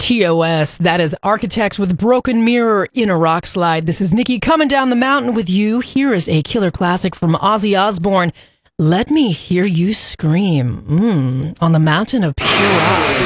TOS. That is Architects with Broken Mirror in a Rock Slide. This is Nikki coming down the mountain with you. Here is a killer classic from Ozzy Osbourne. Let Me Hear You Scream on the mountain of pure rock.